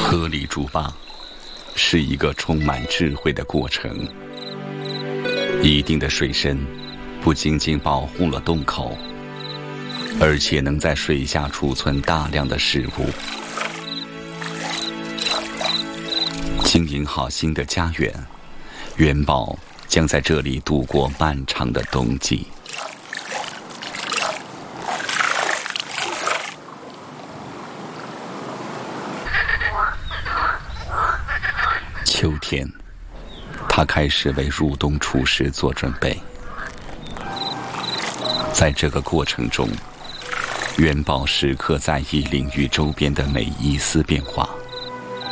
合理筑坝是一个充满智慧的过程。一定的水深不仅仅保护了洞口，而且能在水下储存大量的食物。经营好新的家园，元宝将在这里度过漫长的冬季。秋天，他开始为入冬储食做准备。在这个过程中，元宝时刻在意领域周边的每一丝变化。